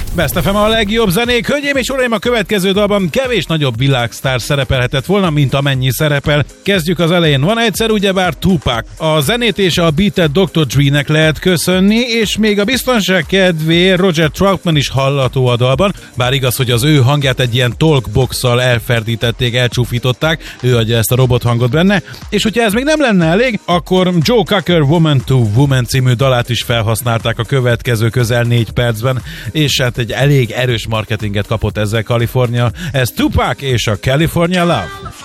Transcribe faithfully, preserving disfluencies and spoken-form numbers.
Best ef em a legjobb zenék. Hölgyeim és uraim, a következő dalban kevés nagyobb világsztár szerepelhetett volna, mint amennyi szerepel. Kezdjük az elején. Van egyszer ugyebár Tupac. A zenét és a beatet doktor Dre-nek lehet köszönni, és még a biztonság kedvéért Roger Troutman is hallható a dalban, bár igaz, hogy az ő hangját egy ilyen talkbox-szal elferdítették, elcsúfították, ő adja ezt a robot hangot benne, és hogyha ez még nem lenne elég, akkor Joe Cocker Woman to Woman című dalát is felhasználták a következő közel négy percben, és hát egy elég erős marketinget kapott ezzel Kalifornia. Ez Tupac és a California Love.